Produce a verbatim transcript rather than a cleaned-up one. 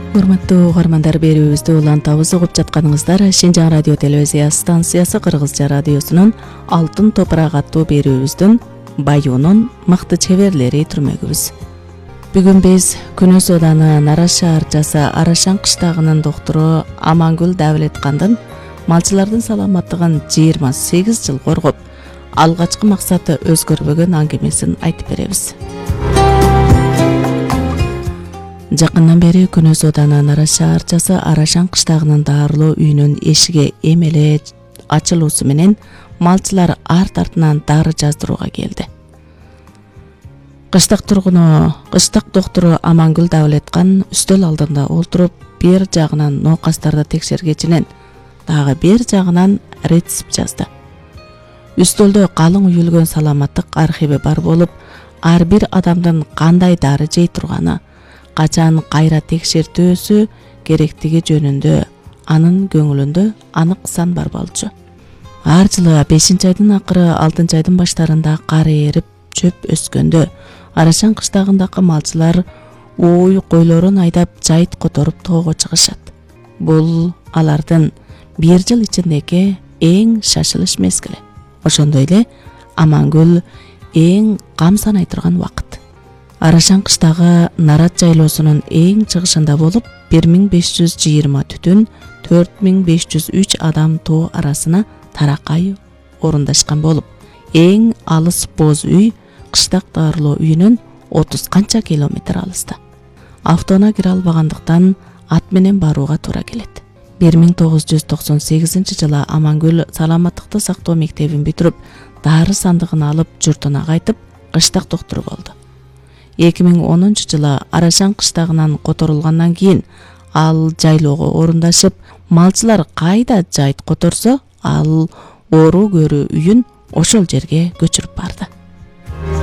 Урматтуу угармандар, берүүбүздү улантабыз угуп жатканыңыздар Шинжаң радио телевизия станциясы Кыргызча радиосунун Алтын топурак аттуу берүүбүздүн Баюунун мыкты чеберлери түрмөгүбүз. Бүгүн биз Күнөс Ооданы Нараша арчасы Арашан кыштагынын доктуру Амангүл Давлеткандын малчылардын саламаттыгын жыйырма сегиз жыл коргоп, алгачкы максаты өзгөрбөгөн аңгемесин айтып беребиз. Жакындан бери Күнөс Ооданы Нараша арчасы Арашан кыштагынын даарылоо үйүнүн эшиги эмеле ачылуусу менен малчылар арт артынан дары жаздырууга келди. Кыштак тургуну, кыштак доктуру Амангүл Давлеткан үстөл алдында олтуруп, бир жагынан ноокастарды текшергечинен, дагы бир жагынан рецепт жазды. Үстөлдө калың үйүлгөн саламаттык архиви бар болуп, ар бир адамдын кандай дары жей турганы, качан кайра текшертүүсү керектиги жөнүндө анын көңүлүндө анык сан бар болчу. Ар жылы бешинчи айдын акыры алтынчы айдын баштарында кар ээрип чөп өскөндө Арашан кыштагындагы малчылар ой койлорун айдап жайыт которуп тоого чыгышат. Бул алардын бир жыл ичиндеги эң шашылыш мезгили. Ошондой эле Амангүл эң кам санай турган убакыт. Арашан кыштагы Нарат жайлоосунун эң чыгышында болуп, бир миң беш жүз жыйырма түтүн төрт миң беш жүз үч адам тоо арасына таракай орундашкан болуп, эң алыс боз үй кыштак даарылоо үйүнөн отуз канча километр алыста. Автоуна кире албагандыктан ат менен барууга туура келет. бир миң тогуз жүз токсон сегизинчи жылы Амангүл саламаттыкты сактоо мектебин бүтүрүп, дары сандыгын алып журтуна кайтып, кыштак доктуру болду. эки миң онунчу жылы Арашан кыштагынан которулгандан кийин ал жайлоого орундашып, малчылар кайда жайыт которсо, ал оору көрүү үйүн ошол жерге көчүрүп